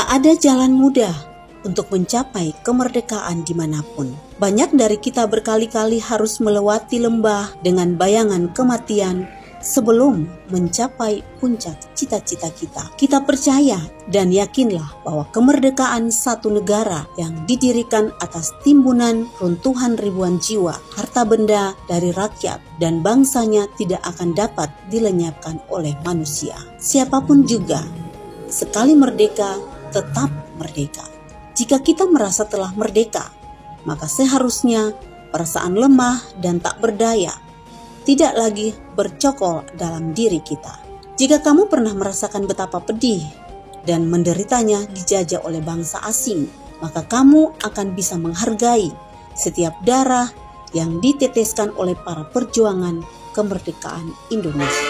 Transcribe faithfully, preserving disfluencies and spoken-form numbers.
Tak ada jalan mudah untuk mencapai kemerdekaan dimanapun. Banyak dari kita berkali-kali harus melewati lembah dengan bayangan kematian sebelum mencapai puncak cita-cita kita. Kita percaya dan yakinlah bahwa kemerdekaan satu negara yang didirikan atas timbunan runtuhan ribuan jiwa, harta benda dari rakyat dan bangsanya tidak akan dapat dilenyapkan oleh manusia. Siapapun juga, sekali merdeka, tetap merdeka. Jika kita merasa telah merdeka, maka seharusnya perasaan lemah dan tak berdaya tidak lagi bercokol dalam diri kita. Jika kamu pernah merasakan betapa pedih dan menderitanya dijajah oleh bangsa asing, maka kamu akan bisa menghargai setiap darah yang diteteskan oleh para perjuangan kemerdekaan Indonesia.